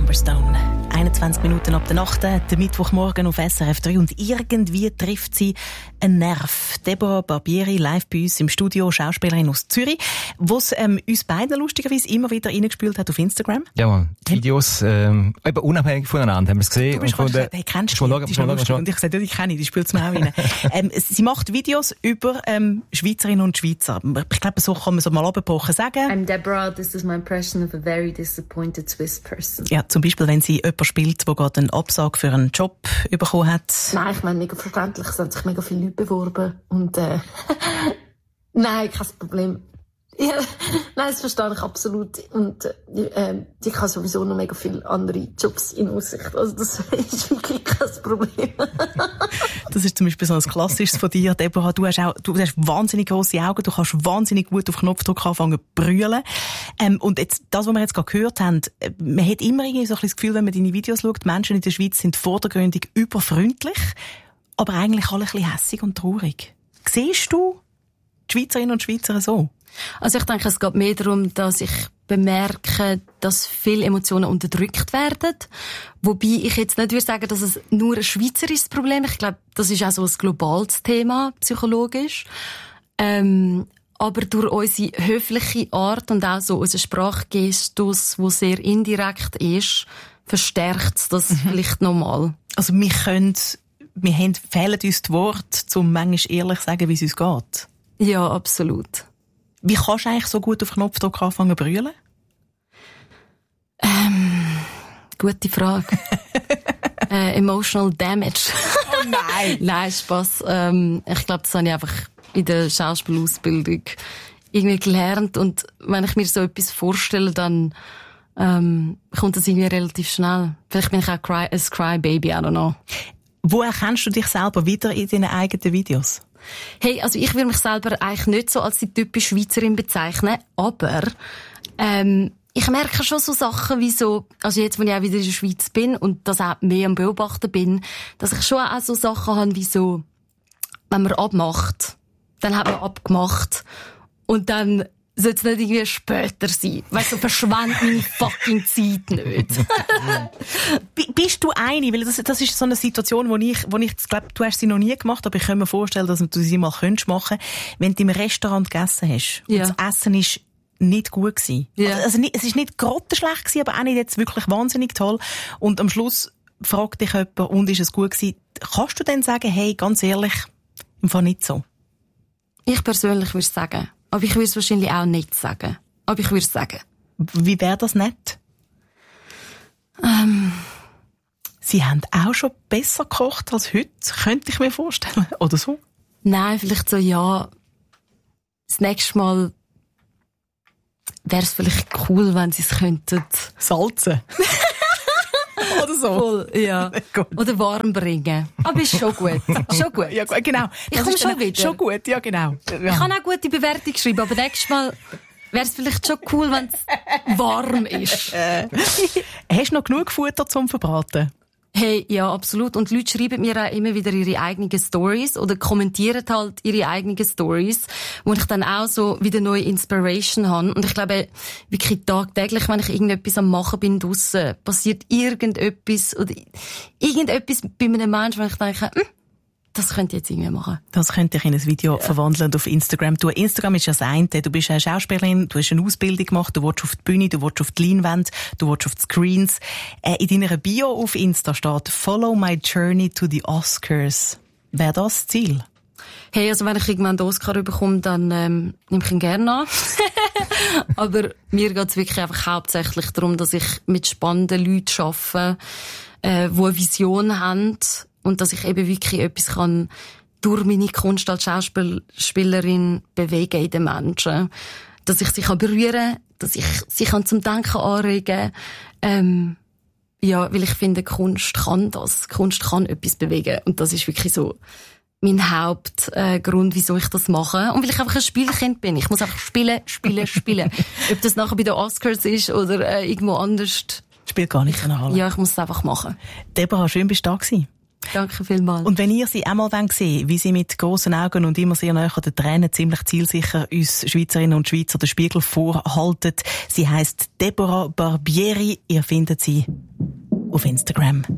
Superstone. 21 Minuten ab der Nacht, der Mittwochmorgen auf SRF 3 und irgendwie trifft sie einen Nerv. Deborah Barbieri, live bei uns im Studio, Schauspielerin aus Zürich, die es uns beiden lustigerweise immer wieder reingespült hat auf Instagram. Ja, man. Die Videos, eben unabhängig voneinander, haben wir es gesehen. Du bist hey, kennst du die? Schon. Und ich sage, ja, die kenne ich, die spielt es mir auch rein. Sie macht Videos über Schweizerinnen und Schweizer. Ich glaube, so kann man so mal abgebrochen sagen. I'm Deborah, this is my impression of a very disappointed Swiss person. Ja, zum Beispiel, wenn sie jemanden spielt, der gerade einen Absag für einen Job bekommen hat. Nein, ich meine, mega verständlich, es haben sich mega viele Leute beworben und nein, kein Problem. Ja, nein, das verstehe ich absolut. Und ich habe sowieso noch mega viele andere Jobs in Aussicht. Also das ist wirklich kein Problem. Das ist zum Beispiel so ein Klassisches von dir, Deborah. Du hast wahnsinnig grosse Augen, du kannst wahnsinnig gut auf Knopfdruck anfangen zu brüllen. Und jetzt, das, was wir jetzt gerade gehört haben, man hat immer irgendwie so ein bisschen das Gefühl, wenn man deine Videos schaut, die Menschen in der Schweiz sind vordergründig überfreundlich, aber eigentlich alle ein bisschen hässig und traurig. Siehst du die Schweizerinnen und Schweizer so? Also ich denke, es geht mehr darum, dass ich bemerke, dass viele Emotionen unterdrückt werden. Wobei ich jetzt nicht würde sagen, dass es nur ein schweizerisches Problem ist. Ich glaube, das ist auch so ein globales Thema, psychologisch. Aber durch unsere höfliche Art und auch so unser Sprachgestus, der sehr indirekt ist, verstärkt es das vielleicht nochmal. Also fehlen uns die Worte, um manchmal ehrlich zu sagen, wie es uns geht? Ja, absolut. Wie kannst du eigentlich so gut auf Knopfdruck anfangen zu brüllen? Gute Frage. Emotional Damage. Oh nein! Nein, Spass. Ich glaube, das habe ich einfach in der Schauspielausbildung irgendwie gelernt. Und wenn ich mir so etwas vorstelle, dann kommt das irgendwie relativ schnell. Vielleicht bin ich auch ein Crybaby, I don't know. Wo erkennst du dich selber wieder in deinen eigenen Videos? Hey, also ich würde mich selber eigentlich nicht so als die typische Schweizerin bezeichnen, aber ich merke schon so Sachen wie so, also jetzt, wo ich auch wieder in der Schweiz bin und das auch mehr am Beobachten bin, dass ich schon auch so Sachen habe wie so, wenn man abmacht, dann hat man abgemacht und dann soll es nicht irgendwie später sein. Weißt du, verschwende meine fucking Zeit nicht. Bist du eine? Weil das ist so eine Situation, wo ich glaube, du hast sie noch nie gemacht, aber ich kann mir vorstellen, dass du sie mal machen könntest, wenn du im Restaurant gegessen hast. Ja. Und das Essen ist nicht gut gewesen. Ja. Also es ist nicht grottenschlecht gewesen, aber auch nicht jetzt wirklich wahnsinnig toll. Und am Schluss fragt dich jemand, und ist es gut gewesen? Kannst du dann sagen, hey, ganz ehrlich, im Fall nicht so? Ich persönlich würde sagen. Aber ich würde es wahrscheinlich auch nicht sagen. Aber ich würde es sagen. Wie wäre das nicht? Sie haben auch schon besser gekocht als heute, könnte ich mir vorstellen. Oder so? Nein, vielleicht so, ja. Das nächste Mal wäre es vielleicht cool, wenn sie es könnten salzen. Oder so. Voll, ja. Oder warm bringen. Aber ist schon gut. Schon gut. Ja, genau. Ich komme schon wieder. Schon gut, ja, genau. Ja. Ich kann auch gute Bewertung schreiben, aber nächstes Mal wäre es vielleicht schon cool, wenn es warm ist. Hast du noch genug Futter zum Verbraten? Hey, ja, absolut. Und die Leute schreiben mir auch immer wieder ihre eigenen Stories oder kommentieren halt ihre eigenen Stories, wo ich dann auch so wieder neue Inspiration habe. Und ich glaube, wirklich tagtäglich, wenn ich irgendetwas am Machen bin draussen, passiert irgendetwas oder irgendetwas bei einem Menschen, wo ich denke, das könnt ihr jetzt irgendwie machen. Das könnt ihr in ein Video verwandeln auf Instagram. Instagram ist ja das eine. Du bist eine Schauspielerin, du hast eine Ausbildung gemacht, du willst auf die Bühne, du willst auf die Leinwand, du willst auf die Screens. In deiner Bio auf Insta steht «Follow my journey to the Oscars». Wäre das das Ziel? Hey, also wenn ich irgendwann den Oscar bekomme, dann nehme ich ihn gerne an. Aber mir geht es wirklich einfach hauptsächlich darum, dass ich mit spannenden Leuten arbeite, die eine Vision haben. Und dass ich eben wirklich etwas kann durch meine Kunst als Schauspielerin bewegen in den Menschen. Dass ich sie berühren kann, dass ich sie zum Denken anregen kann. Ja, weil ich finde, Kunst kann das. Kunst kann etwas bewegen. Und das ist wirklich so mein Hauptgrund, wieso ich das mache. Und weil ich einfach ein Spielkind bin. Ich muss einfach spielen. Ob das nachher bei den Oscars ist oder irgendwo anders. Spielt gar nicht eine Rolle. Ja, ich muss es einfach machen. Deborah, schön bist du da gewesen. Danke vielmals. Und wenn ihr sie einmal sehen, wie sie mit grossen Augen und immer sehr nahe an den Tränen ziemlich zielsicher uns Schweizerinnen und Schweizer den Spiegel vorhalten, sie heisst Deborah Barbieri. Ihr findet sie auf Instagram.